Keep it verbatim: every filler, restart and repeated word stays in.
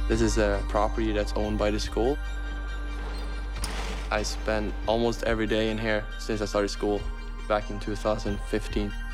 This is a property that's owned by the school. I spent almost every day in here since I started school back in two thousand fifteen.